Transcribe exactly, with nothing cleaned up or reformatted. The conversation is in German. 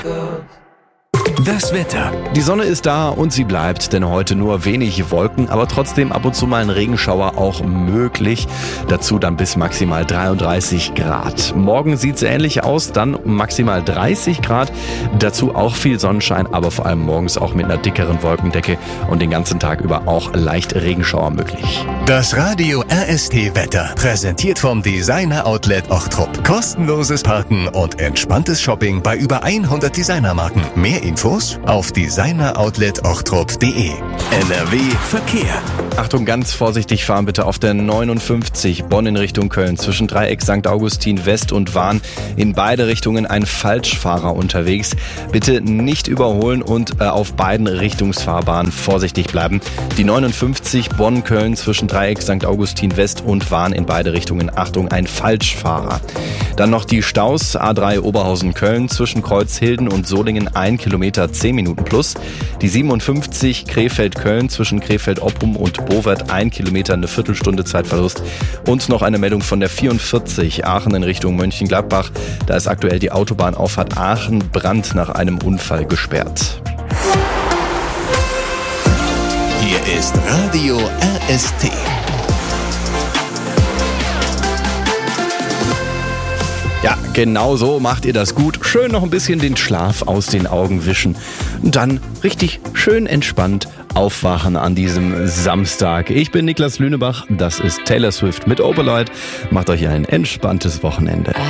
Das Wetter. Die Sonne ist da und sie bleibt, denn heute nur wenig Wolken, aber trotzdem ab und zu mal ein Regenschauer auch möglich. Dazu dann bis maximal dreiunddreißig Grad. Morgen sieht es ähnlich aus, dann maximal dreißig Grad. Dazu auch viel Sonnenschein, aber vor allem morgens auch mit einer dickeren Wolkendecke und den ganzen Tag über auch leicht Regenschauer möglich. Das Radio R S T Wetter, präsentiert vom Designer Outlet Ochtrup. Kostenloses Parken und entspanntes Shopping bei über hundert Designermarken. Mehr Infos auf designer outlet ochtrup punkt de. N R W Verkehr. Achtung, ganz vorsichtig fahren bitte auf der neunundfünfzig Bonn in Richtung Köln. Zwischen Dreieck Sankt Augustin West und Wahn in beide Richtungen ein Falschfahrer unterwegs. Bitte nicht überholen und äh, auf beiden Richtungsfahrbahnen vorsichtig bleiben. Die neunundfünfzig Bonn-Köln zwischen Dreieck Sankt Augustin West und Wahn in beide Richtungen. Achtung, ein Falschfahrer. Dann noch die Staus A drei Oberhausen-Köln zwischen Kreuzhilden und Solingen ein Kilometer zehn Minuten plus. Die siebenundfünfzig Krefeld-Köln zwischen Krefeld-Oppum und Bowert ein Kilometer, eine Viertelstunde Zeitverlust. Und noch eine Meldung von der vierundvierzig Aachen in Richtung Mönchengladbach. Da ist aktuell die Autobahnauffahrt Aachen-Brand nach einem Unfall gesperrt. Hier ist Radio R S T. Ja, genau so macht ihr das gut. Schön noch ein bisschen den Schlaf aus den Augen wischen. Und dann richtig schön entspannt aufwachen an diesem Samstag. Ich bin Niklas Lünebach, das ist Taylor Swift mit Oberleut. Macht euch ein entspanntes Wochenende.